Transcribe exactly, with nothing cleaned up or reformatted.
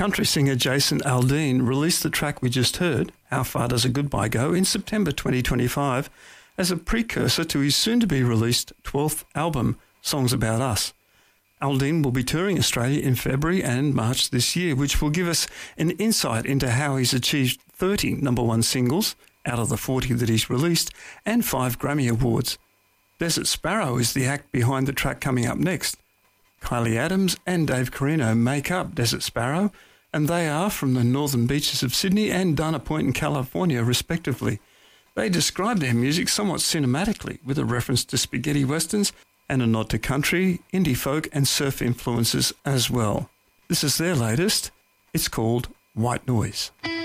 Country singer Jason Aldean released the track we just heard, How Far Does a Goodbye Go, in September twenty twenty-five as a precursor to his soon-to-be-released twelfth album, Songs About Us. Aldean will be touring Australia in February and March this year, which will give us an insight into how he's achieved thirty number one singles out of the forty that he's released and five Grammy Awards. Desert Sparrow is the act behind the track coming up next. Kylie Adams and Dave Carino make up Desert Sparrow, and they are from the northern beaches of Sydney and Dana Point in California, respectively. They describe their music somewhat cinematically, with a reference to spaghetti westerns and a nod to country, indie folk and surf influences as well. This is their latest. It's called White Noise.